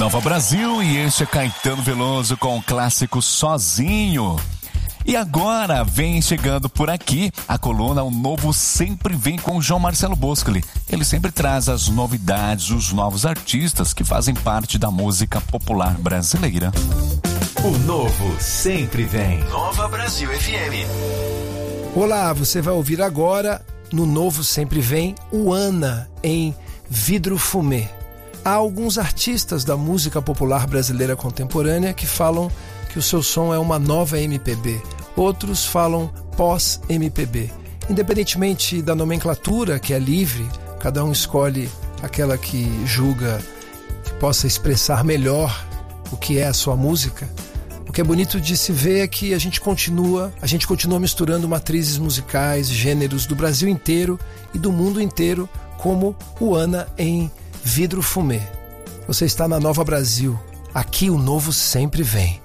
Nova Brasil, e este é Caetano Veloso com o clássico Sozinho. E agora vem chegando por aqui a coluna O Novo Sempre Vem com o João Marcelo Boscoli. Ele sempre traz as novidades, os novos artistas que fazem parte da música popular brasileira. O Novo Sempre Vem. Nova Brasil FM. Olá, você vai ouvir agora no Novo Sempre Vem o Ana em Vidro Fumê. Há alguns artistas da música popular brasileira contemporânea que falam que o seu som é uma nova MPB. Outros falam pós-MPB. Independentemente da nomenclatura, que é livre, cada um escolhe aquela que julga que possa expressar melhor o que é a sua música. O que é bonito de se ver é que a gente continua misturando matrizes musicais, gêneros do Brasil inteiro e do mundo inteiro, como o Ana em Vidro Fumê. Você está na Nova Brasil. Aqui o novo sempre vem.